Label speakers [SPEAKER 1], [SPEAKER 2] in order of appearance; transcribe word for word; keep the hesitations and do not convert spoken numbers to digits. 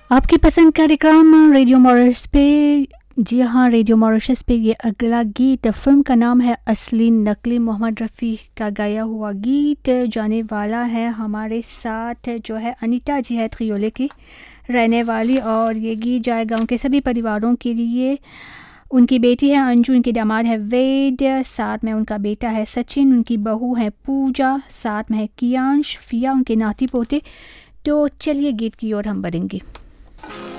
[SPEAKER 1] आपकी पसंद कार्यक्रम रेडियो मॉरिशस पे। जी हाँ, रेडियो मॉरिशस पे ये अगला गीत, फिल्म का नाम है असली नकली, मोहम्मद रफ़ी का गाया हुआ गीत जाने वाला है। हमारे साथ जो है अनीता जी है, त्रियोले की रहने वाली, और ये गीत जाएगा उनके सभी परिवारों के लिए। उनकी बेटी है अंजू, उनके दामाद है वेद, साथ में उनका बेटा है सचिन, उनकी बहू है पूजा, साथ में है कियांश, फिया, उनके नाती पोते। तो चलिए गीत की ओर हम बढ़ेंगे।